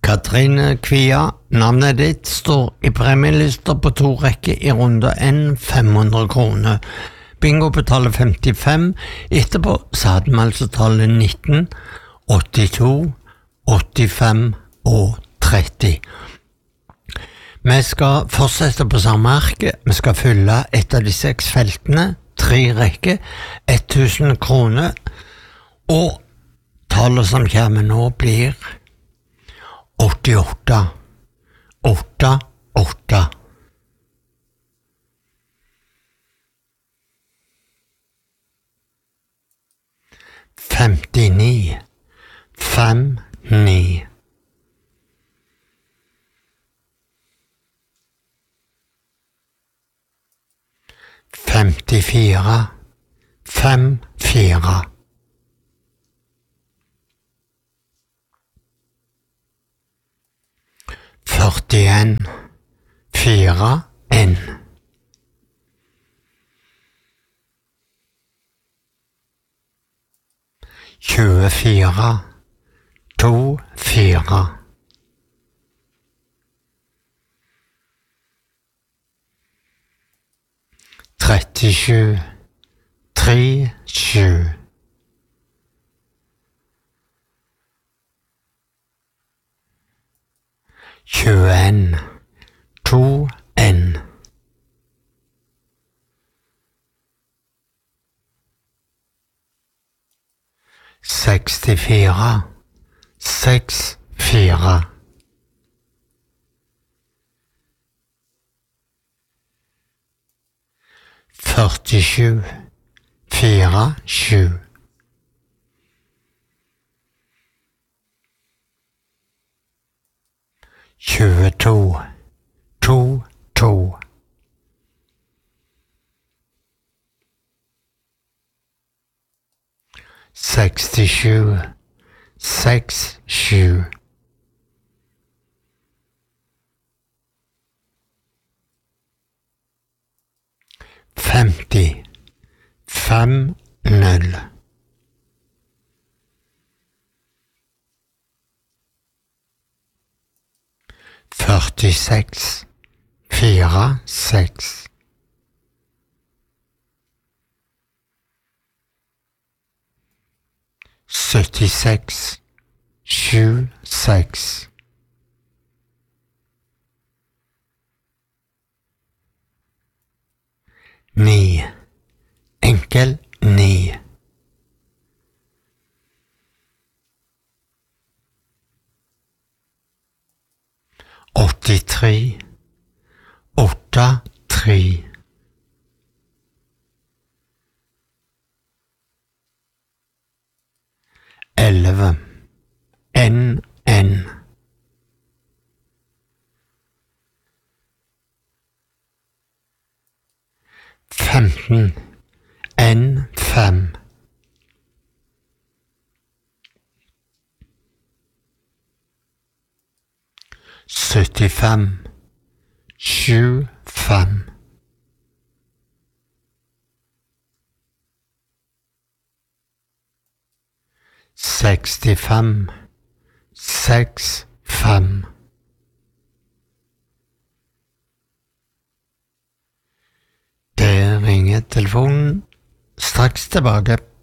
Katrine Kvia, navnet ditt står i premielister på 2 rekker i runde 1, 500 kroner. Bingo betaler 55, etterpå så hadde vi altså tallet 19, 82, 85 og 30. Vi skal fortsette på samme arket, vi skal fylle et av de 6 feltene, 3 rekker, 1000 kroner, og tallet som kommer nå blir 88, 8, 8. Femtini, 5, 9. Femtifire, 5, 4. Førtien, 4, 1. 24, 2, 4. 37, 3, 7. 21, 2, 1. 64, 6, 4. 47, 4, 7. 22, 2, 2. 67, 6, 7. 50, 5, 0. 46, 4, 6. 76, 7, 6. 9, enkel 9. 83, 8, 3. 11, N, N. 15, N, 5. 75, 7, 5. 65, 6, 5. Det ringer telefonen. Straks tilbake.